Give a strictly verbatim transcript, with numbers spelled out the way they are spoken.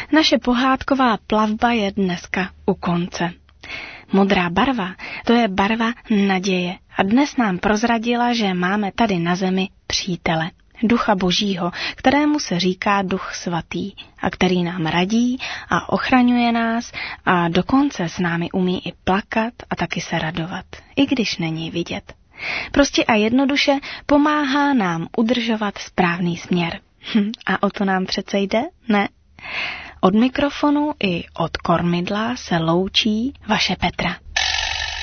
Naše pohádková plavba je dneska u konce. Modrá barva, to je barva naděje a dnes nám prozradila, že máme tady na zemi přítele, Ducha Božího, kterému se říká Duch Svatý a který nám radí a ochraňuje nás a dokonce s námi umí i plakat a taky se radovat, i když není vidět. Prostě a jednoduše pomáhá nám udržovat správný směr. Hm, a o to nám přece jde, ne? Od mikrofonu i od kormidla se loučí vaše Petra.